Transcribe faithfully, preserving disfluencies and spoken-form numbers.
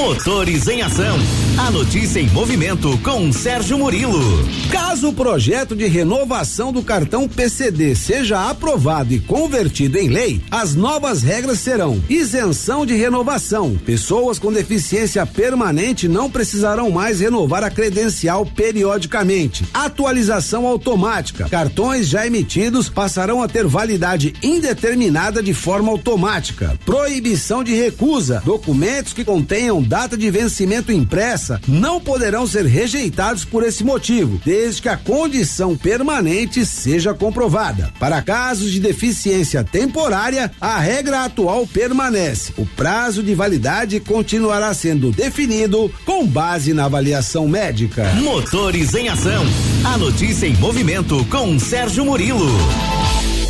Motores em Ação. A notícia em movimento com Sérgio Murilo. Caso o projeto de renovação do cartão P C D seja aprovado e convertido em lei, as novas regras serão: isenção de renovação. Pessoas com deficiência permanente não precisarão mais renovar a credencial periodicamente. Atualização automática. Cartões já emitidos passarão a ter validade indeterminada de forma automática. Proibição de recusa. Documentos que contenham data de vencimento impressa não poderão ser rejeitados por esse motivo, desde que a condição permanente seja comprovada. Para casos de deficiência temporária, a regra atual permanece. O prazo de validade continuará sendo definido com base na avaliação médica. Motores em Ação. A notícia em movimento com Sérgio Murilo.